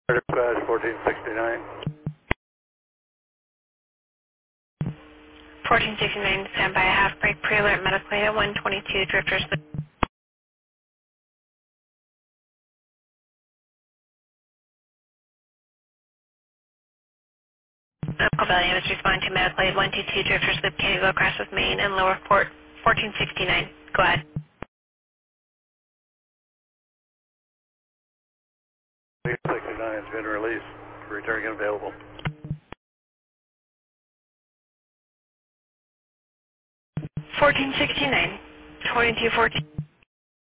Crash 1469. 1469, stand by a half break, pre-alert medical data 122, drifters. Medical value is responding to medical aid 122, drifters loop, Canada crash with main and lower port 1469. Go ahead. 1469 has been released. Returning available. 1469, 2214.